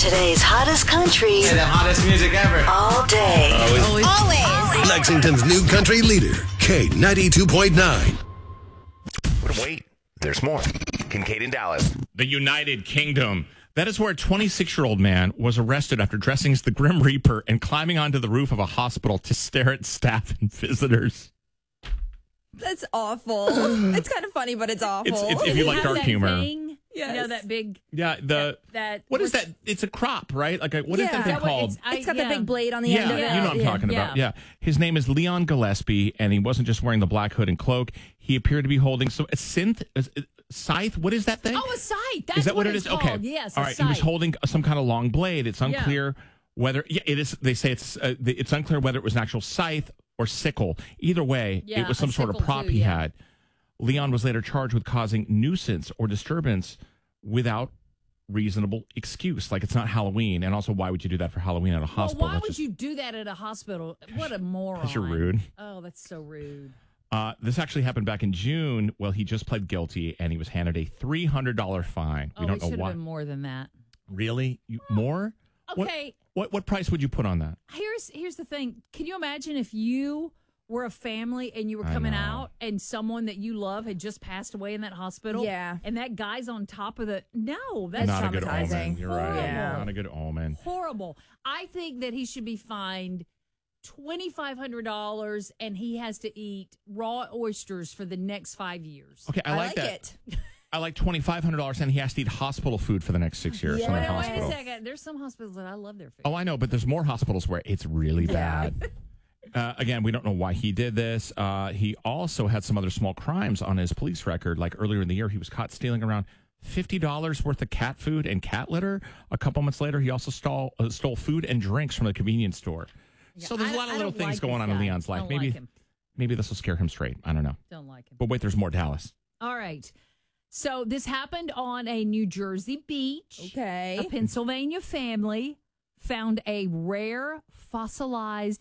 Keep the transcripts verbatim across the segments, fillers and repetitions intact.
Today's hottest country. Yeah, the hottest music ever. All day. Always. Always. Lexington's new country leader, K ninety-two point nine. But wait, there's more. Kincaid in Dallas. The United Kingdom. That is where a twenty-six-year-old man was arrested after dressing as the Grim Reaper and climbing onto the roof of a hospital to stare at staff and visitors. That's awful. It's kind of funny, but it's awful. It's, it's, if you like dark humor. Thing, yes. You know, that big... Yeah, the... That, that what is that? It's a crop, right? Like, a, what yeah. is that thing Is that called? It's, I, it's got yeah. the big blade on the yeah, end of it. you know what I'm yeah. talking about. Yeah. Yeah. His name is Leon Gillespie, and he wasn't just wearing the black hood and cloak. He appeared to be holding some a synth, a, a scythe. What is that thing? Oh, a scythe. That's is that what, what it it's is? called. Okay. Yes, all a right. He was scythe. holding some kind of long blade. It's unclear whether. Yeah, it is. They say it's. Uh, it's unclear whether it was an actual scythe or sickle. Either way, Yeah, it was some a sort of sickle prop too, he yeah. had. Leon was later charged with causing nuisance or disturbance without reasonable excuse. Like, it's not Halloween. And also, why would you do that for Halloween at a Well, hospital? why That's would just- you do that at a hospital? What a moron. Because you're rude. Oh, that's so rude. Uh, this actually happened back in June. Well, he just pled guilty, and he was handed a three hundred dollars fine. We Oh, don't it know should why. have been more than that. Really? You, more? Okay. What, what what price would you put on that? Here's here's the thing. Can you imagine if you were a family and you were I coming know. out and someone that you love had just passed away in that hospital? Yeah. And that guy's on top of the... No, that's Not a good traumatizing. omen. You're right. Yeah. Not a good omen. horrible. I think that he should be fined twenty-five hundred dollars and he has to eat raw oysters for the next five years. Okay, I, I like, like that. it. I like twenty-five hundred dollars, and he has to eat hospital food for the next six years. Yeah. in a Wait, wait hospital. a second. There's some hospitals that I love their food. Oh, I know, but there's more hospitals where it's really bad. Uh, again, we don't know why he did this. Uh, he also had some other small crimes on his police record. Like earlier in the year, he was caught stealing around fifty dollars worth of cat food and cat litter. A couple months later, he also stole, uh, stole food and drinks from the convenience store. Yeah, so there's I- a lot of I little don't things like going this on in guy. Leon's life. Don't Maybe, like him. maybe this will scare him straight. I don't know. Don't like him. But wait, there's more Dallas. All right. So this happened on a New Jersey beach. Okay. A Pennsylvania family found a rare fossilized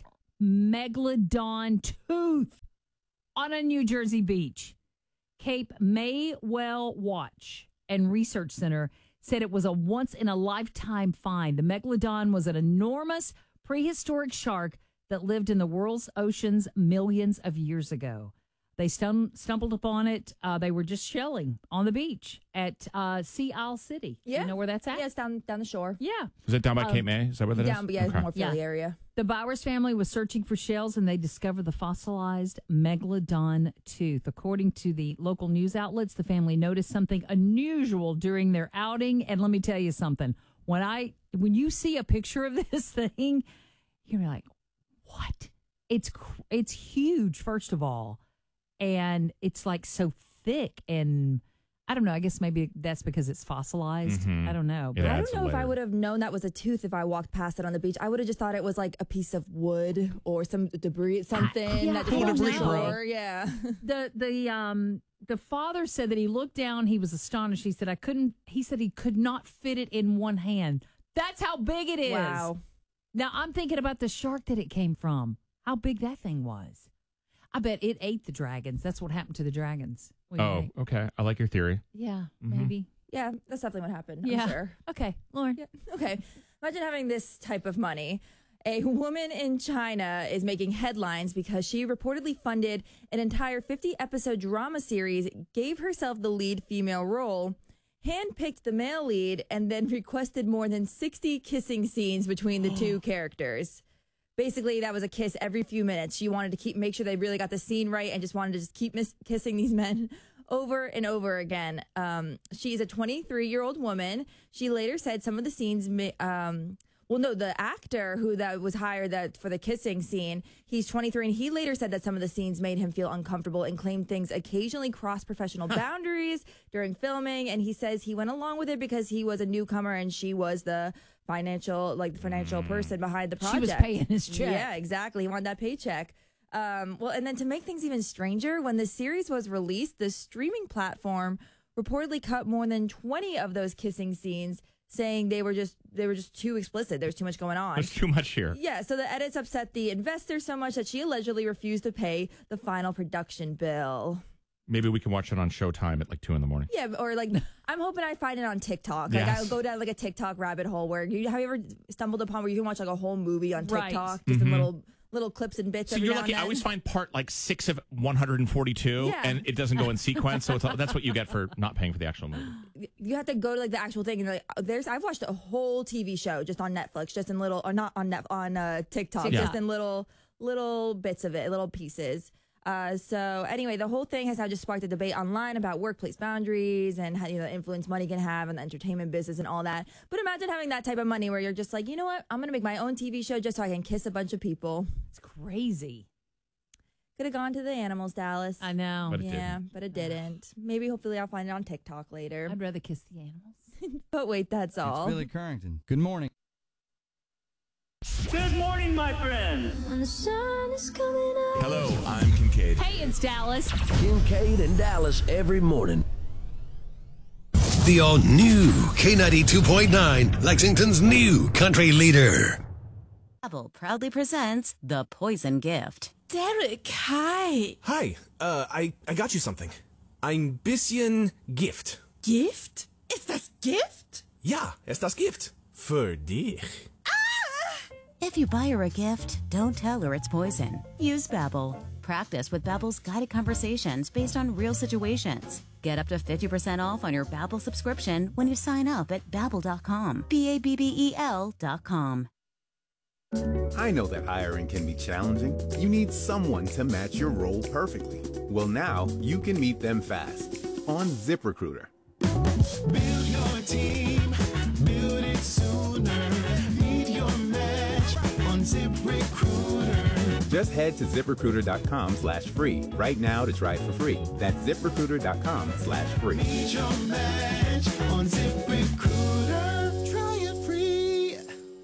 megalodon tooth on a New Jersey beach. Cape May Well Watch and Research Center said it was a once-in-a-lifetime find. The megalodon was an enormous prehistoric shark that lived in the world's oceans millions of years ago. They stum- stumbled upon it. Uh, they were just shelling on the beach at uh, Sea Isle City. Yeah. You know where that's at? Yeah, it's down down the shore. Yeah. Is it down by Um, Cape May? Is that where that is? Down, but yeah, Okay. more Philly Yeah. area. The Bowers family was searching for shells and they discovered the fossilized megalodon tooth. According to the local news outlets, the family noticed something unusual during their outing. And let me tell you something. When I when you see a picture of this thing, you're like, what? It's cr- it's huge, first of all. And it's like so thick and I don't know. I guess maybe that's because it's fossilized. Mhm. I don't know. It But I adds don't a know if I layer. would have known that was a tooth if I walked past it on the beach. I would have just thought it was like a piece of wood or some debris, something yeah, that cool just debris, on the bro. shore. Yeah. the the um the father said that he looked down, he was astonished. He said I couldn't he said he could not fit it in one hand. That's how big it is. Wow. Now I'm thinking about the shark that it came from. How big that thing was. I bet it ate the dragons. That's what happened to the dragons. What do you Oh, think? okay. I like your theory. Yeah, Mhm. maybe. Yeah, that's definitely what happened. Yeah. I'm sure. Okay, Lauren. Yeah. Okay. Imagine having this type of money. A woman in China is making headlines because she reportedly funded an entire fifty episode drama series, gave herself the lead female role, handpicked the male lead, and then requested more than sixty kissing scenes between the two characters. Basically, that was a kiss every few minutes. She wanted to keep make sure they really got the scene right and just wanted to just keep miss- kissing these men over and over again. Um, she's a twenty-three-year-old woman. She later said some of the scenes, ma- um, well, no, the actor who that was hired that for the kissing scene, he's twenty-three, and he later said that some of the scenes made him feel uncomfortable and claimed things occasionally crossed professional boundaries during filming. And he says he went along with it because he was a newcomer and she was the financial, like the financial person behind the project. She was paying his check. Yeah, exactly. He wanted that paycheck. Um, well, and then to make things even stranger, when the series was released, the streaming platform reportedly cut more than twenty of those kissing scenes, saying they were just they were just too explicit. There was too much going on. There's too much here. Yeah, so the edits upset the investor so much that she allegedly refused to pay the final production bill. Maybe we can watch it on Showtime at like two in the morning. Yeah, or like I'm hoping I find it on TikTok. Like Yes. I'll go down like a TikTok rabbit hole where you have you ever stumbled upon where you can watch like a whole movie on Right. TikTok, just in little little clips and bits. So every you're now lucky. and I then. always find part like six of one hundred forty-two, Yeah. and it doesn't go in sequence. So it's, that's what you get for not paying for the actual movie. You have to go to like the actual thing and like there's I've watched a whole T V show just on Netflix, just in little or not on net on uh, TikTok, TikTok. just in little little bits of it, little pieces. Uh, so anyway, the whole thing has now just sparked a debate online about workplace boundaries and how, you know, the influence money can have in the entertainment business and all that. But imagine having that type of money where you're just like, you know what, I'm going to make my own T V show just so I can kiss a bunch of people. It's crazy. Could have gone to the animals, Dallas. I know. But it yeah, didn't. but it didn't. Maybe hopefully I'll find it on TikTok later. I'd rather kiss the animals. But wait, that's all. It's Billy Currington. Good morning. Good morning, my friends. Hello, I'm Kincaid. Hey, it's Dallas. Kincaid and Dallas every morning. The all-new K ninety-two point nine, Lexington's new country leader. Babbel proudly presents The Poison Gift. Derek, hi. Hi, uh, I, I got you something. Ein bisschen Gift. Gift? Ist das Gift? Ja, es das Gift. Für dich. If you buy her a gift, don't tell her it's poison. Use Babbel. Practice with Babbel's guided conversations based on real situations. Get up to fifty percent off on your Babbel subscription when you sign up at babbel dot com. B A B B E L dot com. I know that hiring can be challenging. You need someone to match your role perfectly. Well, now you can meet them fast on ZipRecruiter. Build your team, build it sooner. Meet your match on ZipRecruiter. Just head to ZipRecruiter.com slash free right now to try it for free. That's ZipRecruiter.com slash free. Meet your match on ZipRecruiter. Try it free.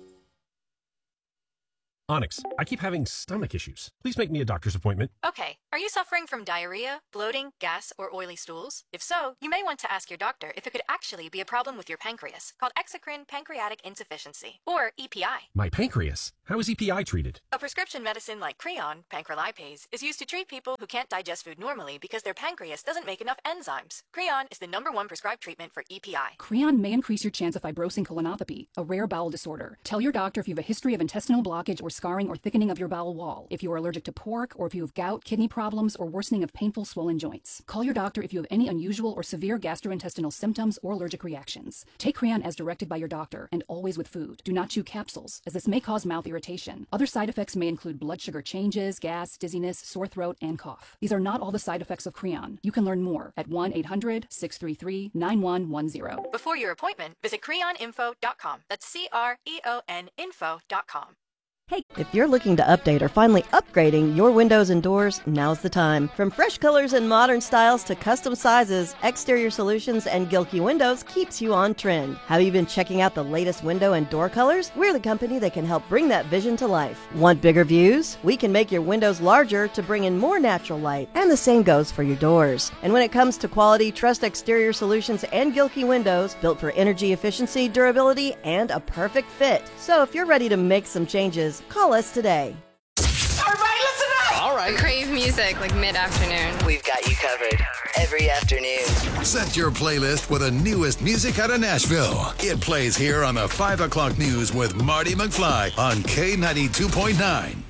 Onyx, I keep having stomach issues. Please make me a doctor's appointment. Okay, are you suffering from diarrhea, bloating, gas, or oily stools? If so, you may want to ask your doctor if it could actually be a problem with your pancreas, called exocrine pancreatic insufficiency, or E P I. My pancreas. How is E P I treated? A prescription medicine like Creon, pancrelipase, is used to treat people who can't digest food normally because their pancreas doesn't make enough enzymes. Creon is the number one prescribed treatment for E P I. Creon may increase your chance of fibrosing colonopathy, a rare bowel disorder. Tell your doctor if you have a history of intestinal blockage or scarring or thickening of your bowel wall, if you are allergic to pork, or if you have gout, kidney problems, or worsening of painful swollen joints. Call your doctor if you have any unusual or severe gastrointestinal symptoms or allergic reactions. Take Creon as directed by your doctor, and always with food. Do not chew capsules, as this may cause mouth irritation. Other side effects may include blood sugar changes, gas, dizziness, sore throat, and cough. These are not all the side effects of Creon. You can learn more at one eight hundred, six three three, nine one one zero. Before your appointment, visit creon info dot com. That's C R E O N info dot com. Hey, if you're looking to update or finally upgrading your windows and doors, now's the time. From fresh colors and modern styles to custom sizes, Exterior Solutions and Gilkey Windows keeps you on trend. Have you been checking out the latest window and door colors? We're the company that can help bring that vision to life. Want bigger views? We can make your windows larger to bring in more natural light, and the same goes for your doors. And when it comes to quality, trust Exterior Solutions and Gilkey Windows, built for energy efficiency, durability, and a perfect fit. So if you're ready to make some changes, call us today. Everybody listen up! All right. Crave music like mid-afternoon. We've got you covered every afternoon. Set your playlist with the newest music out of Nashville. It plays here on the five o'clock news with Marty McFly on K ninety-two point nine.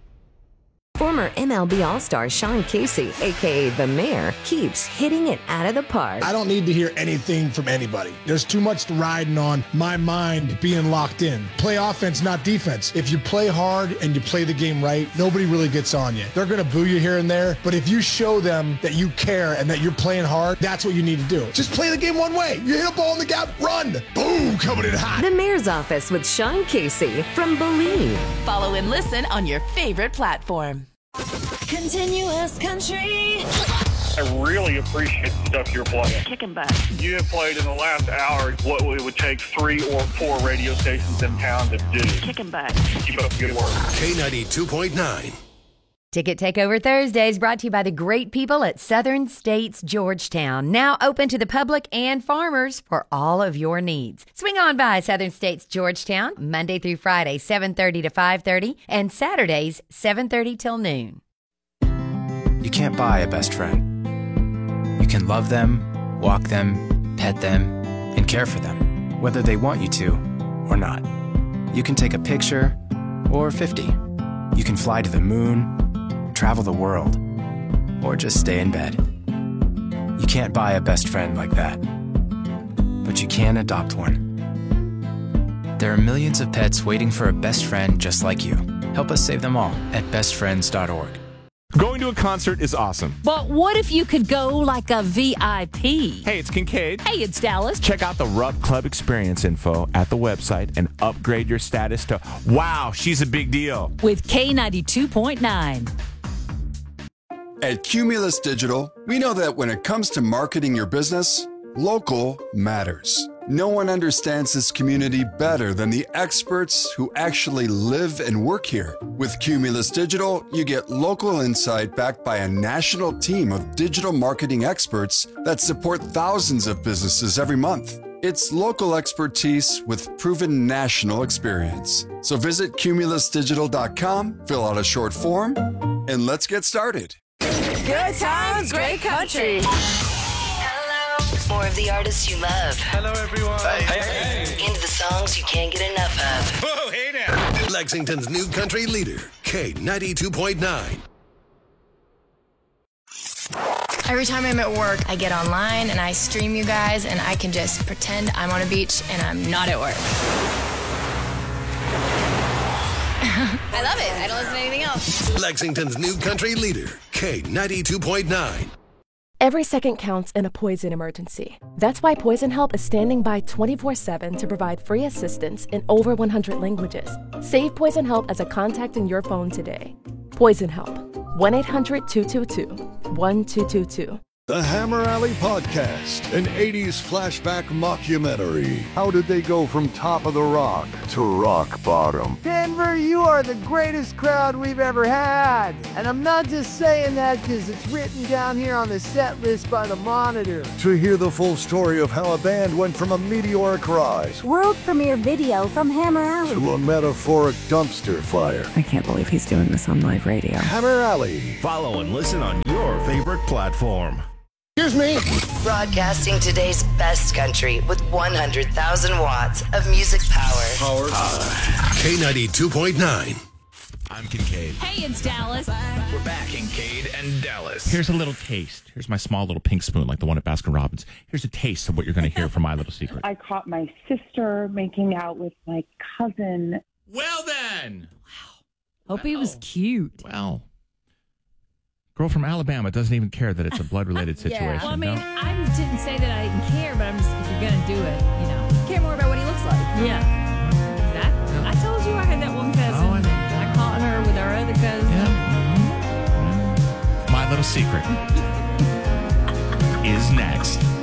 Former M L B All-Star Sean Casey, a k a. The Mayor, keeps hitting it out of the park. I don't need to hear anything from anybody. There's too much riding on my mind being locked in. Play offense, not defense. If you play hard and you play the game right, nobody really gets on you. They're going to boo you here and there, but if you show them that you care and that you're playing hard, that's what you need to do. Just play the game one way. You hit a ball in the gap, run. Boom, coming in hot. The Mayor's Office with Sean Casey from Believe. Follow and listen on your favorite platform. Continuous country. I really appreciate the stuff you're playing. Kicking back. You have played in the last hour what it would take three or four radio stations in town to do. Kicking back. Keep up the good work. K ninety-two point nine. Ticket Takeover Thursdays brought to you by the great people at Southern States Georgetown. Now open to the public and farmers for all of your needs. Swing on by Southern States Georgetown Monday through Friday, seven thirty to five thirty, and Saturdays, seven thirty till noon. You can't buy a best friend, You can love them, walk them, pet them, and care for them, whether they want you to or not. You can take a picture or fifty. You can fly to the moon, travel the world, or just stay in bed. You can't buy a best friend like that, but you can adopt one. There are millions of pets waiting for a best friend just like you. Help us save them all at best friends dot org. Going to a concert is awesome. But what if you could go like a V I P? Hey, it's Kincaid. Hey, it's Dallas. Check out the Rupp Club experience info at the website and upgrade your status to, wow, she's a big deal. With K ninety-two point nine. At Cumulus Digital, we know that when it comes to marketing your business, local matters. No one understands this community better than the experts who actually live and work here. With Cumulus Digital, you get local insight backed by a national team of digital marketing experts that support thousands of businesses every month. It's local expertise with proven national experience. So visit cumulus digital dot com, fill out a short form, and let's get started. Good times, great country. More of the artists you love. Hello, everyone. Hey, hey. Into the songs you can't get enough of. Oh, hey now. Lexington's new country leader, K ninety-two point nine. Every time I'm at work, I get online and I stream you guys, and I can just pretend I'm on a beach and I'm not at work. I love it. I don't listen to anything else. Lexington's new country leader, K ninety-two point nine. Every second counts in a poison emergency. That's why Poison Help is standing by twenty-four seven to provide free assistance in over one hundred languages. Save Poison Help as a contact in your phone today. Poison Help. one eight hundred two two two one two two two. The Hammer Alley Podcast, an eighties flashback mockumentary. How did they go from top of the rock to rock bottom? Denver, you are the greatest crowd we've ever had. And I'm not just saying that because it's written down here on the set list by the Monitor. To hear the full story of how a band went from a meteoric rise world premiere video from Hammer Alley to a metaphoric dumpster fire. I can't believe he's doing this on live radio. Hammer Alley. Follow and listen on your favorite platform. Here's me. Broadcasting today's best country with one hundred thousand watts of music power. Power. Uh, K ninety-two point nine. I'm Kincaid. Hey, it's Dallas. We're back, Kincaid and Dallas. Here's a little taste. Here's my small little pink spoon like the one at Baskin Robbins. Here's a taste of what you're going to hear from My Little Secret. I caught my sister making out with my cousin. Well, then. Wow. Hope well. He was cute. Well. Girl from Alabama doesn't even care that it's a blood-related situation. Yeah. Well, I mean, no? I didn't say that I didn't care, but I'm just, if you're going to do it, you know. Care more about what he looks like. Yeah. Exactly. Yeah. I told you I had that one cousin. Oh, I know. I caught her with our other cousin. Yeah. Mm-hmm. My Little Secret is next.